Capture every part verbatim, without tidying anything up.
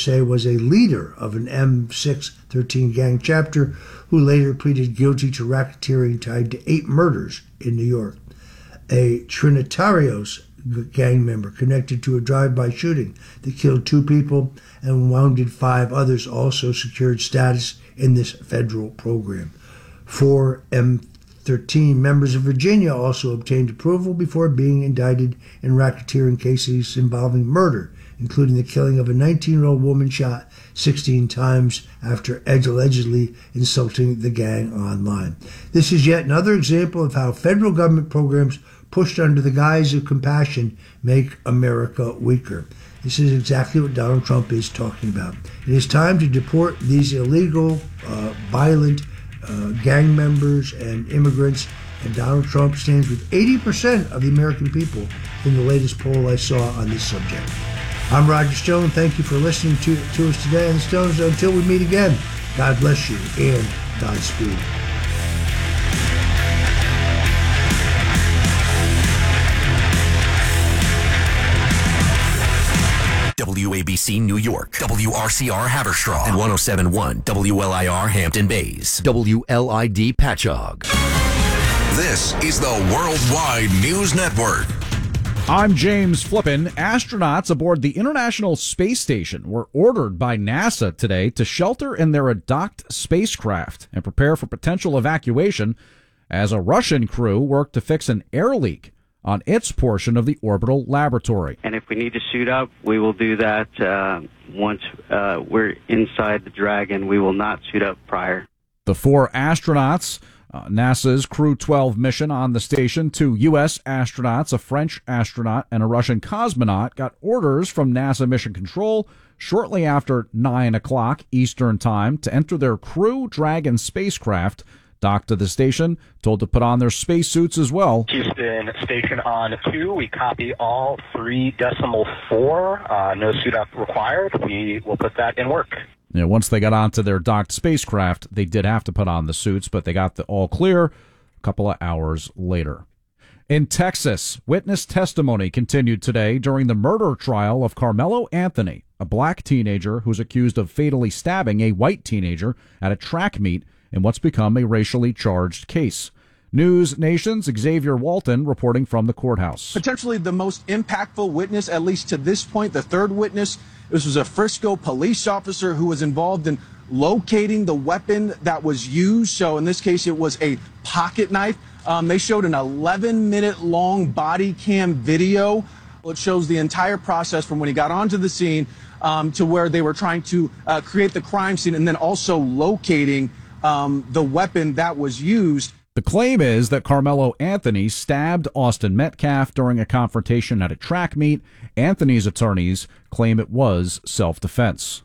prosecutors say was a leader of an M six thirteen gang chapter who later pleaded guilty to racketeering tied to eight murders in New York. A Trinitarios gang member connected to a drive-by shooting that killed two people and wounded five others also secured status in this federal program. Four M thirteen members of Virginia also obtained approval before being indicted in racketeering cases involving murder, including the killing of a nineteen-year-old woman shot sixteen times after allegedly insulting the gang online. This is yet another example of how federal government programs pushed under the guise of compassion make America weaker. This is exactly what Donald Trump is talking about. It is time to deport these illegal, uh, violent uh, gang members and immigrants, and Donald Trump stands with eighty percent of the American people in the latest poll I saw on this subject. I'm Roger Stone. Thank you for listening to, to us today on the Stones. Until we meet again, God bless you and Godspeed. W A B C New York, W R C R Haverstraw, and one oh seven point one W L I R Hampton Bays, W L I D Patchogue. This is the Worldwide News Network. I'm James Flippin. Astronauts aboard the International Space Station were ordered by NASA today to shelter in their docked spacecraft and prepare for potential evacuation as a Russian crew worked to fix an air leak on its portion of the orbital laboratory. And if we need to suit up, we will do that uh, once uh, we're inside the Dragon. We will not suit up prior. The four astronauts, uh, NASA's Crew twelve mission on the station, two U S astronauts, a French astronaut, and a Russian cosmonaut, got orders from NASA Mission Control shortly after nine o'clock Eastern Time to enter their Crew Dragon spacecraft, docked to the station, told to put on their spacesuits as well. Houston station on two. We copy all three decimal four. Uh, no suit up required. We will put that in work. You know, once they got onto their docked spacecraft, they did have to put on the suits, but they got the all clear a couple of hours later. In Texas, witness testimony continued today during the murder trial of Carmelo Anthony, a black teenager who's accused of fatally stabbing a white teenager at a track meet in what's become a racially charged case. News Nation's Xavier Walton reporting from the courthouse. Potentially the most impactful witness, at least to this point, the third witness. This was a Frisco police officer who was involved in locating the weapon that was used. So in this case, it was a pocket knife. Um, they showed an eleven minute long body cam video. It shows the entire process from when he got onto the scene um, to where they were trying to uh, create the crime scene and then also locating um, the weapon that was used. The claim is that Carmelo Anthony stabbed Austin Metcalf during a confrontation at a track meet. Anthony's attorneys claim it was self-defense.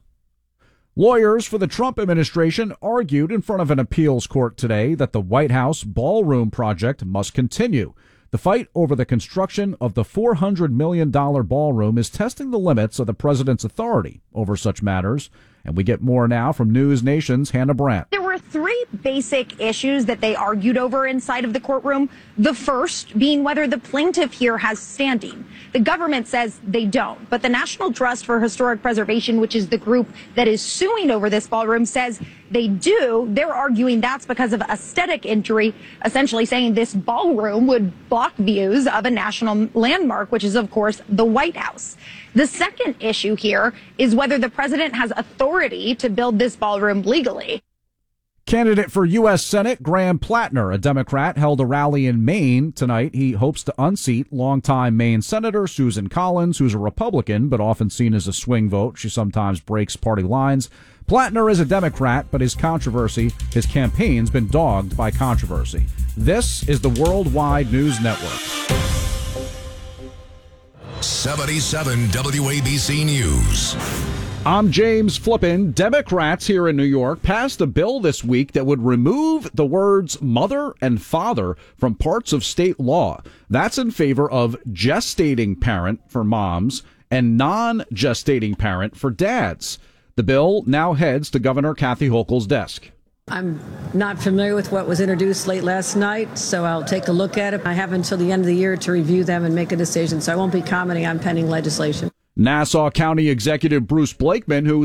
Lawyers for the Trump administration argued in front of an appeals court today that the White House ballroom project must continue. The fight over the construction of the four hundred million dollars ballroom is testing the limits of the president's authority over such matters. And we get more now from News Nation's Hannah Brandt. There were three basic issues that they argued over inside of the courtroom. The first being whether the plaintiff here has standing. The government says they don't, but the National Trust for Historic Preservation, which is the group that is suing over this ballroom, says they do. They're arguing that's because of aesthetic injury, essentially saying this ballroom would block views of a national landmark, which is, of course, the White House. The second issue here is whether the president has authority to build this ballroom legally. Candidate for U S Senate Graham Plattner, a Democrat, held a rally in Maine tonight. He hopes to unseat longtime Maine Senator Susan Collins, who's a Republican, but often seen as a swing vote. She sometimes breaks party lines. Plattner is a Democrat, but his controversy, his campaign's been dogged by controversy. This is the Worldwide News Network. seventy-seven W A B C News. I'm James Flippin. Democrats here in New York passed a bill this week that would remove the words mother and father from parts of state law. That's in favor of gestating parent for moms and non-gestating parent for dads. The bill now heads to Governor Kathy Hochul's desk. I'm not familiar with what was introduced late last night, so I'll take a look at it. I have until the end of the year to review them and make a decision, so I won't be commenting on pending legislation. Nassau County Executive Bruce Blakeman, who